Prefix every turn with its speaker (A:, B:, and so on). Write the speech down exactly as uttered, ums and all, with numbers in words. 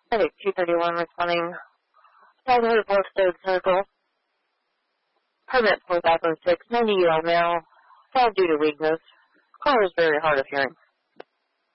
A: Headache two thirty-one responding. five hundred fourth third circle. Permit four five oh six, ninety year old male. Fall due to weakness. Caller is very hard of hearing.